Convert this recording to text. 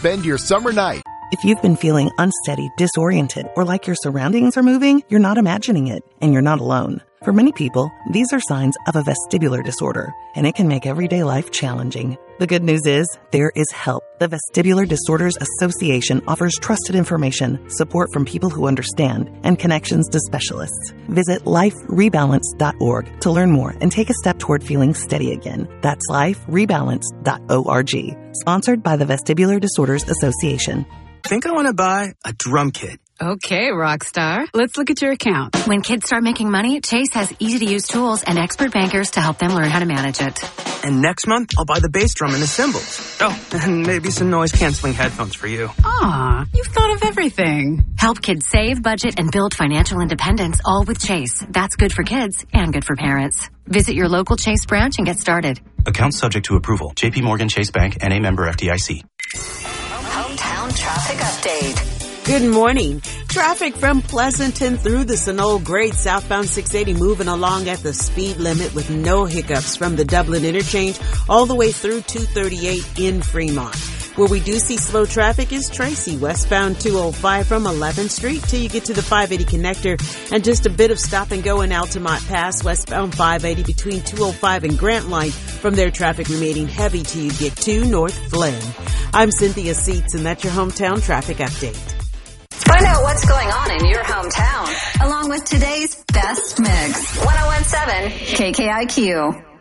spend your summer night. If you've been feeling unsteady, disoriented, or like your surroundings are moving, you're not imagining it, and you're not alone. For many people, these are signs of a vestibular disorder, and it can make everyday life challenging. The good news is, there is help. The Vestibular Disorders Association offers trusted information, support from people who understand, and connections to specialists. Visit liferebalance.org to learn more and take a step toward feeling steady again. That's liferebalance.org. Sponsored by the Vestibular Disorders Association. I think I want to buy a drum kit. Okay, Rockstar. Let's look at your account. When kids start making money, Chase has easy-to-use tools and expert bankers to help them learn how to manage it. And next month, I'll buy the bass drum and the cymbals. Oh, and maybe some noise-canceling headphones for you. Aw, you've thought of everything. Help kids save, budget, and build financial independence, all with Chase. That's good for kids and good for parents. Visit your local Chase branch and get started. Account subject to approval. JP Morgan Chase Bank, N.A. member FDIC. Hometown traffic update. Good morning. Traffic from Pleasanton through the Sunol Grade southbound 680 moving along at the speed limit with no hiccups from the Dublin interchange all the way through 238 in Fremont. Where we do see slow traffic is Tracy, westbound 205 from 11th Street till you get to the 580 connector, and just a bit of stop and go in Altamont Pass, westbound 580 between 205 and Grant Line. From there, traffic remaining heavy till you get to North Flynn. I'm Cynthia Seats, and that's your hometown traffic update. Find out what's going on in your hometown, along with today's best mix. 1017 KKIQ.